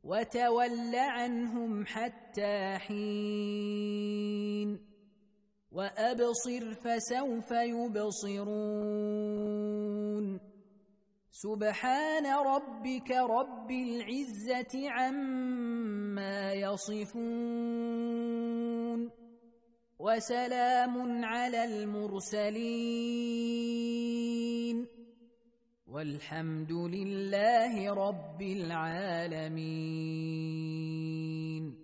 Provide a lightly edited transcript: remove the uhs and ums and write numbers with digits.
وتول عنهم حتى حين وأبصر فسوف يبصرون سبحان ربك رب العزة عما يصفون وسلام على المرسلين والحمد لله رب العالمين.